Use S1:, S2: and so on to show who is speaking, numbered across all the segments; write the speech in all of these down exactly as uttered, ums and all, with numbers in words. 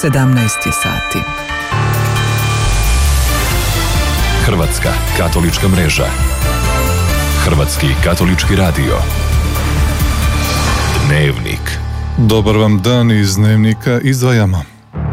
S1: sedamnaest je sati.
S2: Hrvatska katolička mreža. Hrvatski katolički radio. Dnevnik.
S3: Dobar vam dan, iz Dnevnika izdvajamo.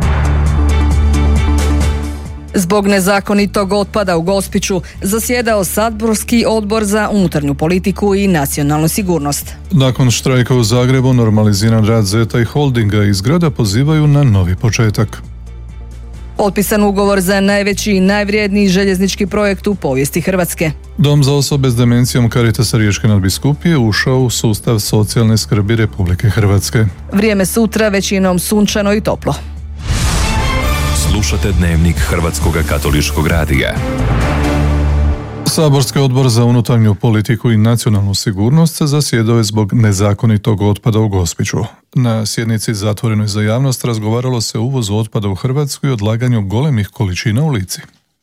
S4: Zbog nezakonitog otpada u Gospiću zasjedao saborski odbor za unutarnju politiku i nacionalnu sigurnost.
S3: Nakon štrajka u Zagrebu normaliziran rad Zeta i Holdinga iz grada pozivaju na novi početak.
S4: Potpisan ugovor za najveći i najvrijedniji željeznički projekt u povijesti Hrvatske.
S3: Dom za osobe s demencijom Caritasa Riječke nadbiskupije ušao u sustav socijalne skrbi Republike Hrvatske.
S4: Vrijeme sutra većinom sunčano i toplo.
S2: Slušate Dnevnik Hrvatskog katoličkog radija.
S3: Saborski odbor za unutarnju politiku i nacionalnu sigurnost zasjedao je zbog nezakonitog otpada u Gospiću. Na sjednici zatvorenoj za javnost razgovaralo se o uvozu otpada u Hrvatsku i odlaganju golemih količina u Lici.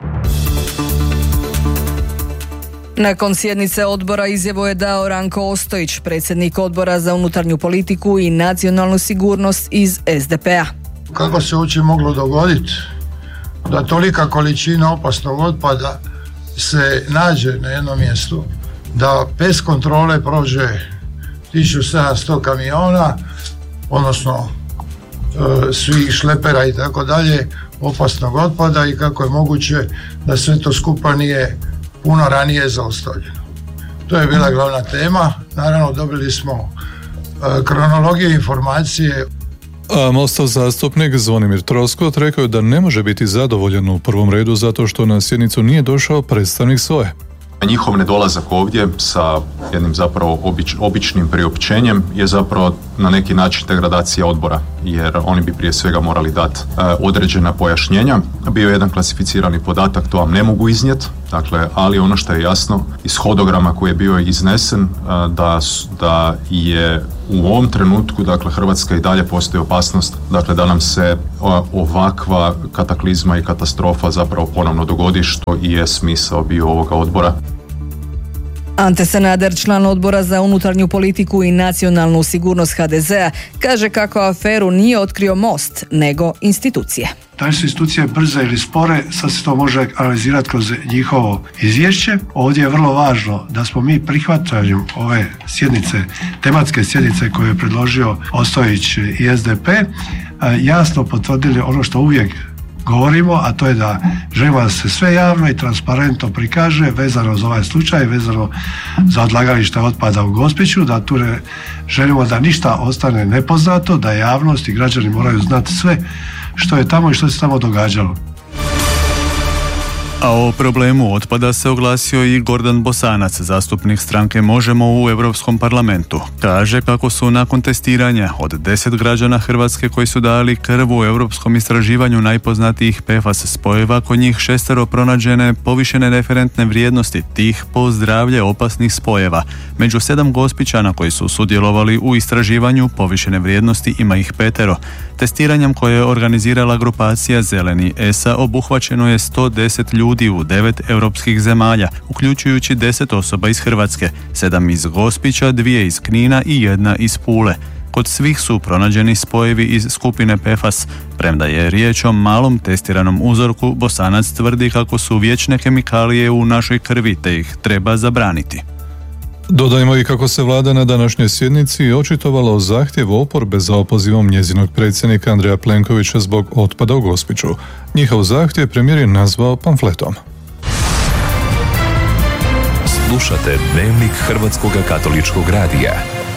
S4: Nakon sjednice odbora izjavu je dao Ranko Ostojić, predsjednik odbora za unutarnju politiku i nacionalnu sigurnost iz es de pe a.
S5: Kako se uopće moglo dogoditi da tolika količina opasnog otpada se nađe na jednom mjestu, da bez kontrole prođe tisuću sedamsto kamiona, odnosno e, svih šlepera i tako dalje, opasnog otpada, i kako je moguće da sve to skupa nije puno ranije zaustavljeno. To je bila glavna tema. Naravno, dobili smo e, kronologiju informacije.
S3: A Mostov zastupnik Zvonimir Troskot rekao je da ne može biti zadovoljan u prvom redu zato što na sjednicu nije došao predstavnik es o e.
S6: Njihov nedolazak ovdje sa jednim zapravo obič, običnim priopćenjem je zapravo na neki način degradacija odbora, jer oni bi prije svega morali dati e, određena pojašnjenja. Bio je jedan klasificirani podatak, to vam ne mogu iznijeti, dakle, ali ono što je jasno iz hodograma koji je bio iznesen, e, da, da je u ovom trenutku, dakle, Hrvatska i dalje postoji opasnost, dakle, da nam se o, ovakva kataklizma i katastrofa zapravo ponovno dogodi, što i je smisao bio ovoga odbora.
S4: Ante Sanader, član odbora za unutarnju politiku i nacionalnu sigurnost ha de ze a, kaže kako aferu nije otkrio Most, nego institucije.
S7: Da li su institucije brze ili spore, sad se to može analizirati kroz njihovo izvješće. Ovdje je vrlo važno da smo mi prihvatanjem ove sjednice, tematske sjednice koju je predložio Ostojić i es de pe, jasno potvrdili ono što uvijek govorimo, a to je da želimo da se sve javno i transparentno prikaže vezano za ovaj slučaj, vezano za odlagalište otpada u Gospiću, da tu ne želimo da ništa ostane nepoznato, da javnost i građani moraju znati sve što je tamo i što se tamo događalo.
S8: A o problemu otpada se oglasio i Gordan Bosanac, zastupnik stranke Možemo u Europskom parlamentu. Kaže kako su nakon testiranja od deset građana Hrvatske koji su dali krv u europskom istraživanju najpoznatijih pe ef a es spojeva, kod njih šestero pronađene povišene referentne vrijednosti tih po zdravlje opasnih spojeva. Među sedam Gospićana koji su sudjelovali u istraživanju povišene vrijednosti ima ih petero. Testiranjem koje je organizirala grupacija Zeleni es a obuhvaćeno je sto deset ljudi u devet europskih zemalja, uključujući deset osoba iz Hrvatske, sedam iz Gospića, dvije iz Knina i jedna iz Pule. Kod svih su pronađeni spojevi iz skupine pe ef a es. Premda je riječ o malom testiranom uzorku, Bosanac tvrdi kako su vječne kemikalije u našoj krvi te ih treba zabraniti.
S3: Dodajmo i kako se vlada na današnjoj sjednici očitovala o zahtjevu oporbe za opozivom njezinog predsjednika Andreja Plenkovića zbog otpada u Gospiću. Njihov zahtjev premijer je nazvao pamfletom.
S2: Slušate Dnevnik Hrvatskog katoličkog radija.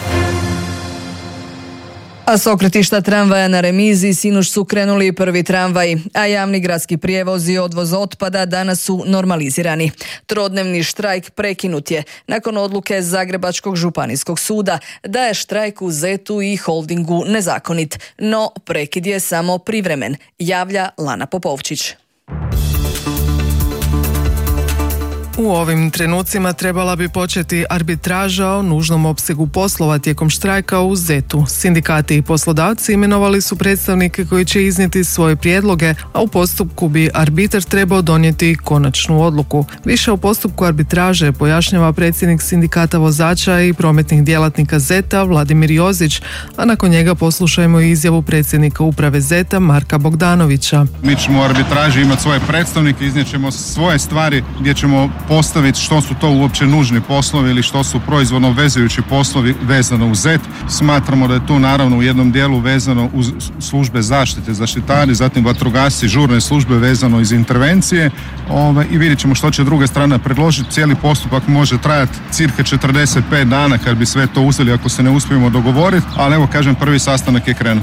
S4: A s okretišta tramvaja na Remizi sinoć su krenuli prvi tramvaj, a javni gradski prijevoz i odvoz otpada danas su normalizirani. Trodnevni štrajk prekinut je nakon odluke Zagrebačkog županijskog suda da je štrajk u Zetu i Holdingu nezakonit, no prekid je samo privremen, javlja Lana Popovčić.
S1: U ovim trenucima trebala bi početi arbitraža o nužnom opsegu poslova tijekom štrajka u zetu. Sindikati i poslodavci imenovali su predstavnike koji će iznijeti svoje prijedloge, a u postupku bi arbitar trebao donijeti konačnu odluku. Više o postupku arbitraže pojašnjava predsjednik sindikata vozača i prometnih djelatnika zeta Vladimir Jozić, a nakon njega poslušajmo izjavu predsjednika uprave zeta Marka Bogdanovića.
S9: Mi ćemo u arbitraži imati svoje predstavnike, iznijet ćemo svoje stvari gdje ćemo postaviti što su to uopće nužni poslovi ili što su proizvodno vezujući poslovi vezano uz zet. Smatramo da je tu naravno u jednom dijelu vezano uz službe zaštite, zaštitari, zatim vatrogasci, žurne službe vezano iz intervencije Ove, i vidjet ćemo što će druga strana predložiti. Cijeli postupak može trajati cirka četrdeset pet dana kad bi sve to uzeli ako se ne uspijemo dogovoriti, ali evo kažem prvi sastanak je krenuo.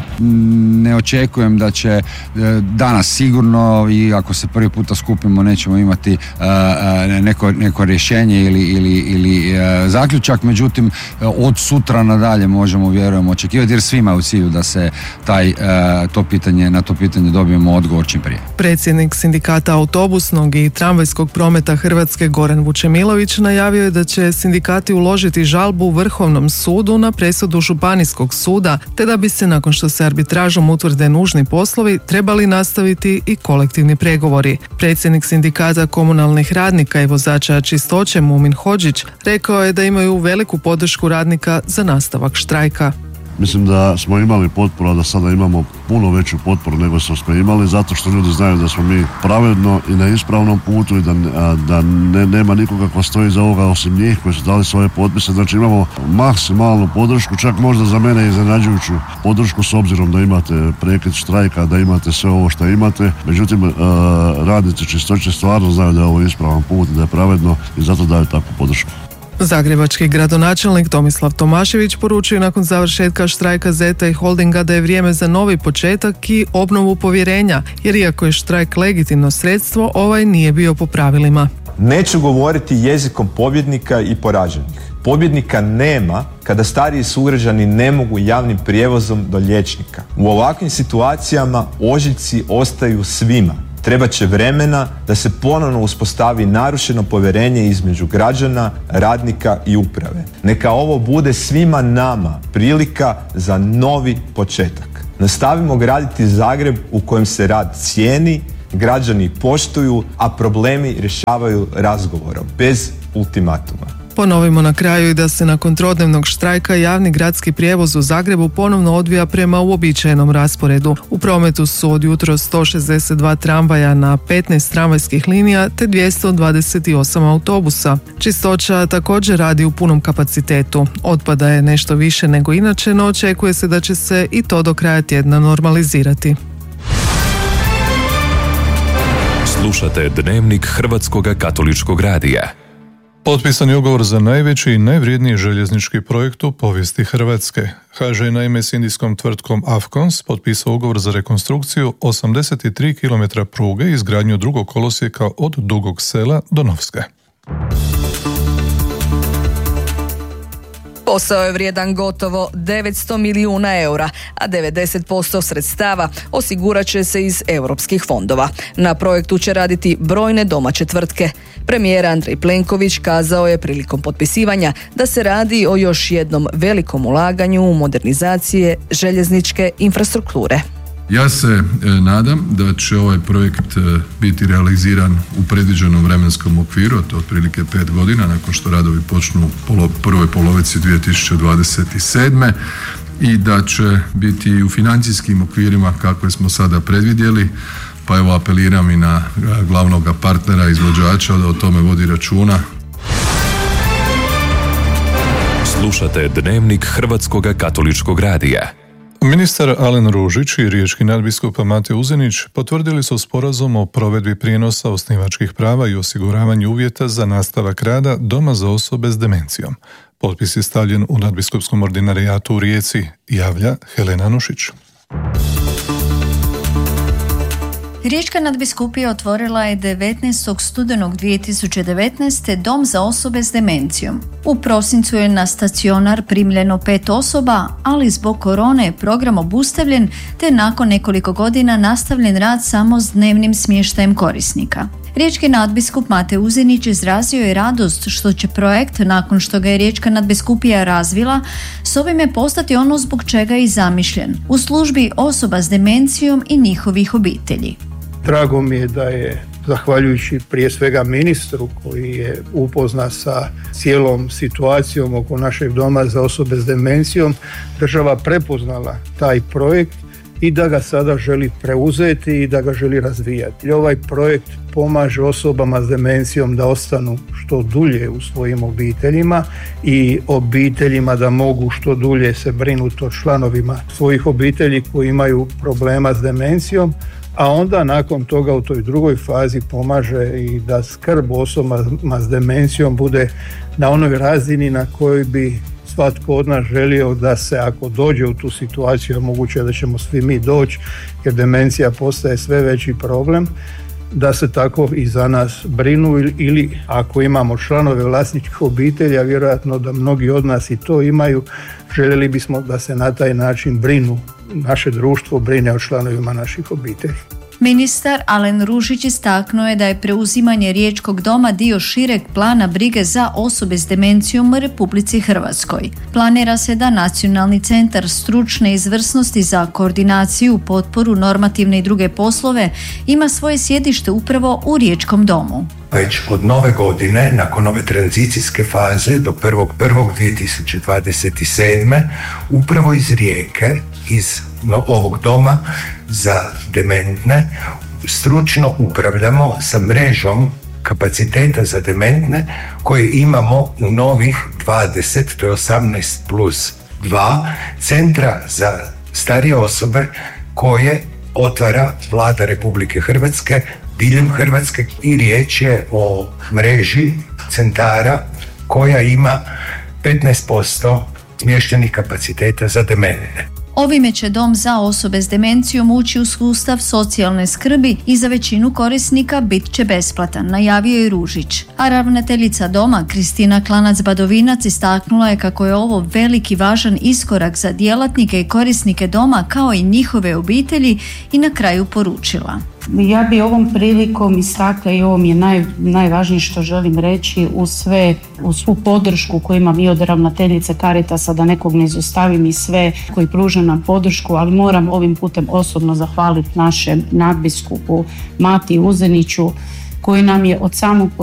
S10: Ne očekujem da će danas sigurno i ako se prvi puta skupimo nećemo imati uh, neko, neko rješenje ili, ili, ili uh, zaključak, međutim od sutra nadalje možemo vjerujemo očekivati jer svima je u cilju da se taj, uh, to pitanje, na to pitanje dobijemo odgovor čim prije.
S1: Predsjednik sindikata autobusnog i tramvajskog prometa Hrvatske Goran Vučemilović najavio je da će sindikati uložiti žalbu Vrhovnom sudu na presudu Županijskog suda, te da bi se nakon što se arbitražom utvrde nužni poslovi trebali nastaviti i kolektivni pregovori. Predsjednik sindikata komunalnih radnika i vozača čistoće Mumin Hodžić rekao je da imaju veliku podršku radnika za nastavak štrajka.
S11: Mislim da smo imali potporu, a da sada imamo puno veću potporu nego što smo imali, zato što ljudi znaju da smo mi pravedno i na ispravnom putu i da, da ne, nema nikoga ko stoji za ovoga osim njih koji su dali svoje potpise. Znači imamo maksimalnu podršku, čak možda za mene iznenađujuću podršku s obzirom da imate prekid štrajka, da imate sve ovo što imate. Međutim, radnici čistoće stvarno znaju da je ovo ispravan put, da je pravedno i zato daju takvu podršku.
S1: Zagrebački gradonačelnik Tomislav Tomašević poručio nakon završetka štrajka zeta i holdinga da je vrijeme za novi početak i obnovu povjerenja, jer iako je štrajk legitimno sredstvo, ovaj nije bio po pravilima.
S12: Neću govoriti jezikom pobjednika i poraženih. Pobjednika nema kada stariji sugrađani ne mogu javnim prijevozom do liječnika. U ovakvim situacijama ožiljci ostaju svima. Trebat će vremena da se ponovno uspostavi narušeno povjerenje između građana, radnika i uprave. Neka ovo bude svima nama prilika za novi početak. Nastavimo graditi Zagreb u kojem se rad cijeni, građani poštuju, a problemi rješavaju razgovorom, bez ultimatuma.
S1: Ponovimo na kraju i da se nakon trodnevnog štrajka javni gradski prijevoz u Zagrebu ponovno odvija prema uobičajenom rasporedu. U prometu su od jutros sto šezdeset dva tramvaja na petnaest tramvajskih linija te dvjesto dvadeset osam autobusa. Čistoća također radi u punom kapacitetu. Otpada je nešto više nego inače, no očekuje se da će se i to do kraja tjedna normalizirati.
S2: Slušate Dnevnik Hrvatskog katoličkog radija.
S3: Potpisan je ugovor za najveći i najvrijedniji željeznički projekt u povijesti Hrvatske. ha že je naime s indijskom tvrtkom Afcons potpisao ugovor za rekonstrukciju osamdeset tri kilometra pruge i izgradnju drugog kolosijeka od Dugog Sela do Novske.
S4: Posao je vrijedan gotovo devetsto milijuna eura, a devedeset posto sredstava osigurat će se iz europskih fondova. Na projektu će raditi brojne domaće tvrtke. Premijer Andrej Plenković kazao je prilikom potpisivanja da se radi o još jednom velikom ulaganju u modernizacije željezničke infrastrukture.
S13: Ja se e, nadam da će ovaj projekt e, biti realiziran u predviđenom vremenskom okviru, a to otprilike pet godina nakon što radovi počnu u polo, prvoj polovici dvije tisuće dvadeset sedme i da će biti i u financijskim okvirima kakve smo sada predvidjeli, pa evo apeliram i na glavnog partnera izvođača da o tome vodi računa.
S2: Slušate Dnevnik Hrvatskog katoličkog radija.
S3: Ministar Alen Ružić i riječki nadbiskup Mate Uzenić potvrdili su sporazum o provedbi prijenosa osnivačkih prava i osiguravanju uvjeta za nastavak rada Doma za osobe s demencijom. Potpis je stavljen u nadbiskupskom ordinarijatu u Rijeci, javlja Helena Nušić.
S14: Riječka nadbiskupija otvorila je devetnaestog studenog dvije tisuće devetnaeste Dom za osobe s demencijom. U prosincu je na stacionar primljeno pet osoba, ali zbog korone je program obustavljen te nakon nekoliko godina nastavljen rad samo s dnevnim smještajem korisnika. Riječki nadbiskup Mate Uzenić izrazio je radost što će projekt, nakon što ga je Riječka nadbiskupija razvila, s ovime postati ono zbog čega je i zamišljen, u službi osoba s demencijom i njihovih obitelji.
S5: Drago mi je da je, zahvaljujući prije svega ministru koji je upoznat sa cijelom situacijom oko našeg doma za osobe s demencijom, država prepoznala taj projekt i da ga sada želi preuzeti i da ga želi razvijati. Ovaj projekt pomaže osobama s demencijom da ostanu što dulje u svojim obiteljima i obiteljima da mogu što dulje se brinuti o članovima svojih obitelji koji imaju problema s demencijom, a onda nakon toga u toj drugoj fazi pomaže i da skrb osobama s demencijom bude na onoj razini na kojoj bi svatko od nas želio da se, ako dođe u tu situaciju, moguće da ćemo svi mi doći jer demencija postaje sve veći problem, da se tako i za nas brinu ili, ili ako imamo članove vlasničkih obitelji, a vjerojatno da mnogi od nas i to imaju, željeli bismo da se na taj način brinu, naše društvo brine o članovima naših obitelji.
S14: Ministar Alen Ružić istaknuo je da je preuzimanje Riječkog doma dio šireg plana brige za osobe s demencijom u Republici Hrvatskoj. Planira se da Nacionalni centar stručne izvrsnosti za koordinaciju, potporu, normativne i druge poslove ima svoje sjedište upravo u Riječkom domu.
S15: Već od nove godine, nakon ove tranzicijske faze do prvog prvog dvije tisuće dvadeset sedme. upravo iz Rijeke, iz ovog doma za dementne, stručno upravljamo sa mrežom kapaciteta za dementne koje imamo u novih dvadeset, to je osamnaest plus dva, centra za starije osobe koje otvara Vlada Republike Hrvatske diljem Hrvatske i riječ je o mreži centara koja ima petnaest posto smještenih kapaciteta za dementne.
S14: Ovime će dom za osobe s demencijom ući u sustav socijalne skrbi i za većinu korisnika bit će besplatan, najavio je Ružić. A ravnateljica doma Kristina Klanac-Badovinac istaknula je kako je ovo veliki važan iskorak za djelatnike i korisnike doma kao i njihove obitelji i na kraju poručila.
S16: Ja bi ovom prilikom istakla i ovo mi je naj, najvažnije što želim reći uz sve, uz svu podršku koju imam i od ravnateljice Caritasa, da nekog ne izostavim i sve koji pruža nam podršku, ali moram ovim putem osobno zahvaliti našem nadbiskupu Mati Uzeniću koji nam je od samog